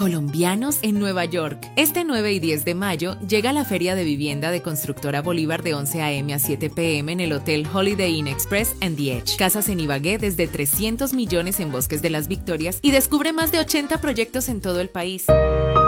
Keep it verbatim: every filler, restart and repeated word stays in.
Colombianos en Nueva York. Este nueve y diez de mayo llega la Feria de Vivienda de Constructora Bolívar de once a eme a siete pe eme en el Hotel Holiday Inn Express and The Edge. Casas en Ibagué desde trescientos millones en Bosques de las Victorias y descubre más de ochenta proyectos en todo el país.